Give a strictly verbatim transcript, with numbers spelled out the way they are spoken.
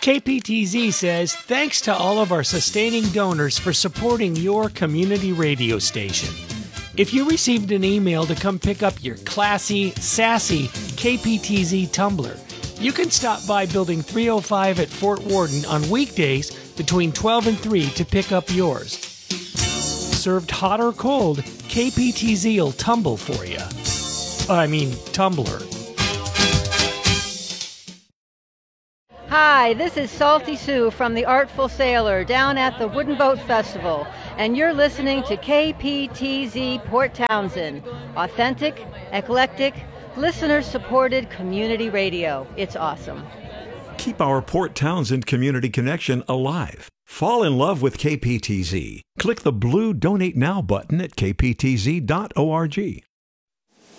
K P T Z says thanks to all of our sustaining donors for supporting your community radio station. If you received an email to come pick up your classy, sassy K P T Z tumbler, you can stop by Building three oh five at Fort Worden on weekdays between twelve and three to pick up yours. Served hot or cold, K P T Z will tumble for you. I mean, tumbler. Hi, this is Salty Sue from the Artful Sailor down at the Wooden Boat Festival, and you're listening to K P T Z Port Townsend, authentic, eclectic, listener-supported community radio. It's awesome. Keep our Port Townsend community connection alive. Fall in love with K P T Z. Click the blue Donate Now button at k p t z dot org.